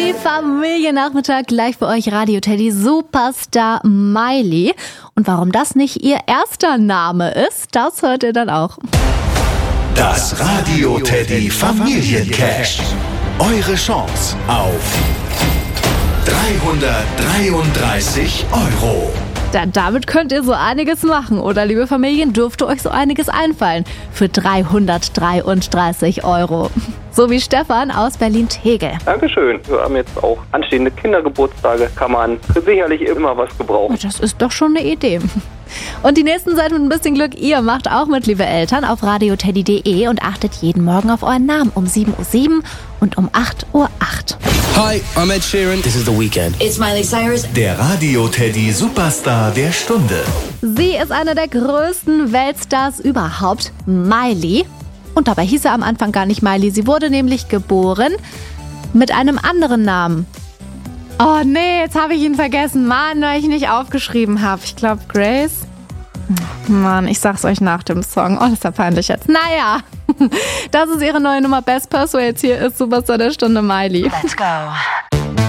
Teddy Familiennachmittag, gleich für euch Radio Teddy Superstar Miley. Und warum das nicht ihr erster Name ist, das hört ihr dann auch. Das Radio Teddy Familiencash. Eure Chance auf 333 €. Damit könnt ihr so einiges machen, oder liebe Familien, dürfte euch so einiges einfallen für 333 €. So wie Stefan aus Berlin-Tegel. Dankeschön. Wir haben jetzt auch anstehende Kindergeburtstage. Kann man sicherlich immer was gebrauchen. Das ist doch schon eine Idee. Und die nächsten Zeit mit ein bisschen Glück, ihr macht auch mit, liebe Eltern, auf radioteddy.de und achtet jeden Morgen auf euren Namen um 7:07 Uhr und um 8:08 Uhr. Hi, I'm Ed Sheeran. This is The Weeknd. It's Miley Cyrus. Der Radio Teddy Superstar der Stunde. Sie ist eine der größten Weltstars überhaupt, Miley. Und dabei hieß sie am Anfang gar nicht Miley. Sie wurde nämlich geboren mit einem anderen Namen. Oh nee, jetzt habe ich ihn vergessen. Mann, weil ich nicht aufgeschrieben habe. Ich glaube Grace. Mann, ich sag's euch nach dem Song. Oh, das ist ja peinlich jetzt. Naja, das ist ihre neue Nummer Best Persuades. Hier ist Superstar der Stunde Miley. Let's go.